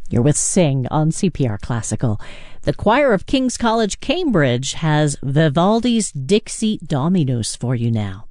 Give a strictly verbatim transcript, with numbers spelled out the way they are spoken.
You're with Sing on C P R Classical. The choir of King's College, Cambridge has Vivaldi's Dixie Dominus for you now.